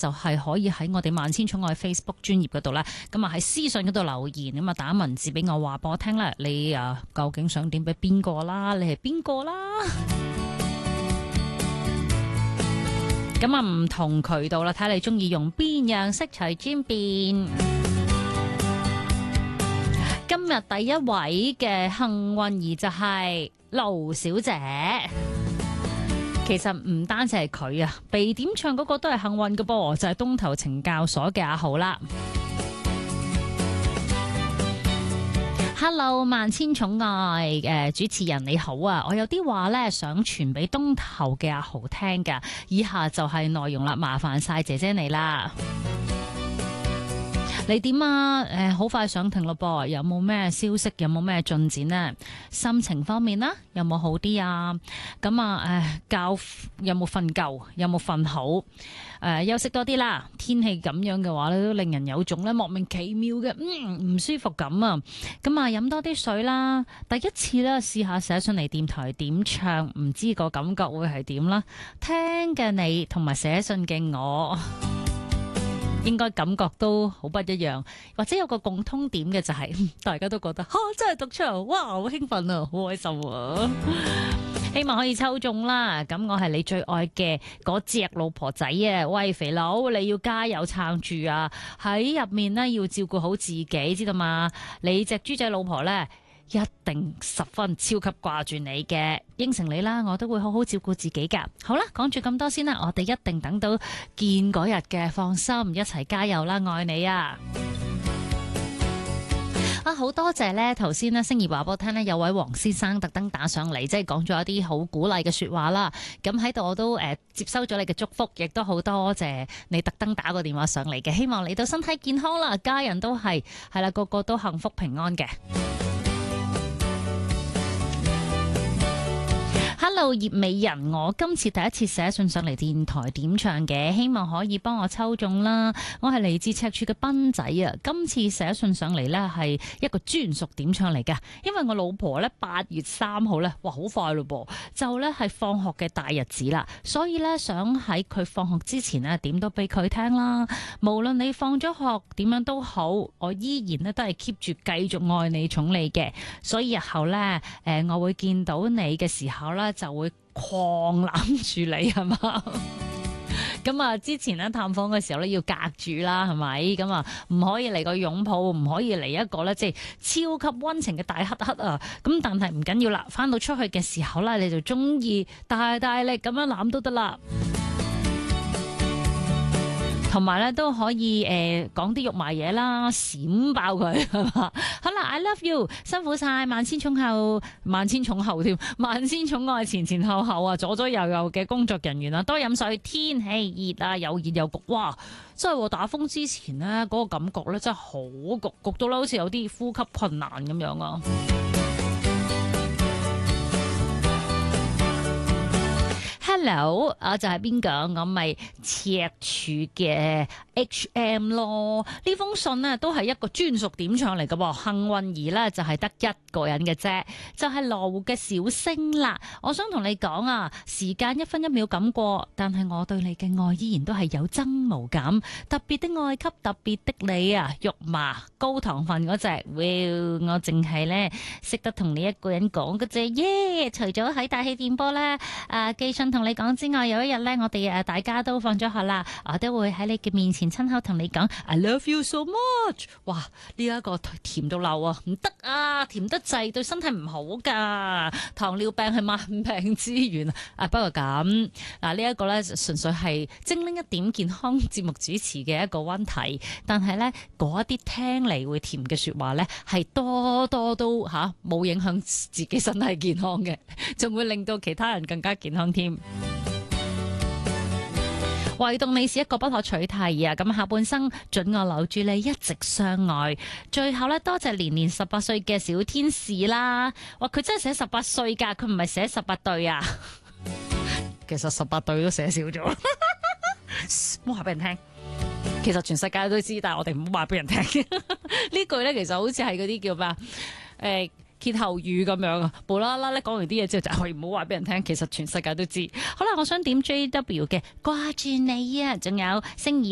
就係可以喺我哋萬千寵愛 Facebook 專頁嗰度咧，咁啊喺私信嗰度留言，咁啊打文字俾我話俾我聽啦，你究竟想點俾邊個啦？你係邊個啦？咁啊唔同渠道啦，睇你中意用邊樣色齊轉變。今日第一位嘅幸運兒就係盧小姐。其實唔單止係佢啊，被點唱嗰個都係幸運嘅噃，就係東頭懲教所嘅阿豪啦。Hello， 萬千寵愛主持人你好啊，我有啲話呢想傳俾東頭嘅阿豪聽噶，以下就係內容啦，麻煩晒姐姐你啦。你點啊？好快上庭咯噃，有冇咩消息？有冇咩進展呢？心情方面啦，有冇好啲啊？咁啊，覺有冇瞓夠？有冇瞓好？休息多啲啦。天氣咁樣嘅話咧，都令人有種咧莫名其妙嘅唔舒服感啊！咁啊，飲多啲水啦。第一次咧試下寫上嚟電台點唱，唔知個感覺會係點啦？聽嘅你同埋寫信嘅我，應該感覺都好不一樣，或者有個共通點嘅就係、大家都覺得真係讀出，哇好興奮啊，好開心啊！希望可以抽中啦！咁我係你最愛嘅嗰隻老婆仔啊！喂，肥佬，你要加油撐住啊！喺入面呢，要照顧好自己，知道嘛？你隻豬仔老婆呢，一定十分超級掛住你嘅，應承你啦，我都會好好照顧自己噶。好啦，講住咁多先啦，我哋一定等到見嗰日嘅，放心，一齊加油啦，愛你啊！好多謝呢頭先呢星兒話俾我聽呢，有位黃先生特登打上嚟，即係講咗一啲好鼓勵嘅說話啦。咁喺度我都接收咗你嘅祝福，亦都好多謝你特登打個電話上嚟嘅，希望你都身體健康啦，家人都係啦，個個都幸福平安嘅。Hello， 葉美人，我今次第一次寫信上嚟電台點唱嘅，希望可以幫我抽中啦。我係嚟自赤柱嘅斌仔啊，今次寫信上嚟呢係一個專屬點唱嚟噶，因為我老婆呢8月3號呢，哇好快咯噃，就呢係放學嘅大日子啦，所以呢，想喺佢放學之前呢點都俾佢聽啦。無論你放咗學點樣都好，我依然呢都係 keep 住繼續愛你寵你嘅，所以日後呢，我會見到你嘅時候呢，就會狂攬住你係嘛？咁啊，之前咧探訪嘅時候咧要隔住啦，係咪？咁啊，唔可以嚟個擁抱，唔可以嚟一個咧即係超級溫情嘅大黑黑啊！咁但係唔緊要啦，翻到出去嘅時候咧，你就中意大大力咁樣攬都得啦。同埋咧都可以講啲肉麻嘢啦，閃爆佢係嘛？好啦 ，I love you， 辛苦晒，萬千寵後，萬千寵後添，萬千寵愛前前後後啊，左左右右嘅工作人員啊，多飲水，天氣熱啊，又熱又焗，哇！真係打風之前呢，嗰個感覺咧真係好焗，焗到咧好似有啲呼吸困難咁樣啊！Hello， 就係邊個？我咪赤柱嘅 HM 咯。呢封信呢都係一個專屬點唱嚟嘅喎。幸運兒呢就係得一個人嘅啫，就係羅湖嘅小星啦。我想同你講啊，時間一分一秒咁過，但係我對你嘅愛依然都係有增無減。特別的愛給特別的你啊，肉麻高糖分嗰隻，我淨係呢識得同你一個人講嘅啫。耶！除咗喺大氣電波呢，寄信同你講之外，有一日呢，我哋大家都放咗學啦，我都會喺你嘅面前親口同你講 I love you so much。哇！呢一個甜到漏啊，唔得啊，甜得滯對身體唔好噶，糖尿病係萬病之源啊。不過咁嗱，呢一個呢，純粹係精靈一點健康節目主持嘅一個溫題，但係呢，嗰一啲聽嚟會甜嘅說話呢，係多多都冇影響自己身體健康嘅，仲會令到其他人更加健康添。唯獨你是一個不可取替啊！咁下半生准我留住你，一直相愛。最後呢，多謝年年18歲嘅小天使啦！哇，佢真係寫18歲噶，佢唔係寫18對啊！其實18對都寫少咗，唔好話俾人聽。其實全世界都知，但係我哋唔好話俾人聽。呢句呢，其實好似係嗰啲叫咩歇後語咁樣啊，無啦啦咧講完啲嘢之後就係唔好話俾人聽，其實全世界都知。好啦，我想點 JW 嘅掛住你啊，仲有星兒